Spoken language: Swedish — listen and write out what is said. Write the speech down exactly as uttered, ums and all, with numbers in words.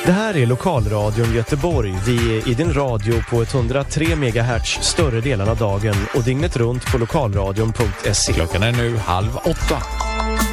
Det här är Lokalradion Göteborg. Vi är i din radio på etthundratre megahertz större delen av dagen och dygnet runt på lokalradion punkt se. Klockan är nu halv åtta.